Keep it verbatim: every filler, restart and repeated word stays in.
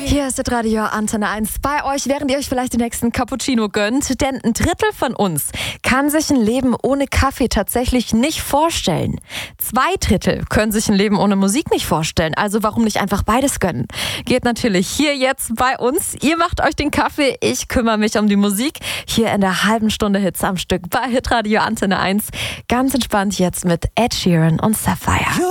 Hier ist das Radio Antenne eins bei euch, während ihr euch vielleicht den nächsten Cappuccino gönnt. Denn ein Drittel von uns kann sich ein Leben ohne Kaffee tatsächlich nicht vorstellen. Zwei Drittel können sich ein Leben ohne Musik nicht vorstellen. Also warum nicht einfach beides gönnen? Geht natürlich hier jetzt bei uns. Ihr macht euch den Kaffee, ich kümmere mich um die Musik. Hier in der halben Stunde Hits am Stück bei Hitradio Antenne eins. Ganz entspannt jetzt mit Ed Sheeran und Sapphire.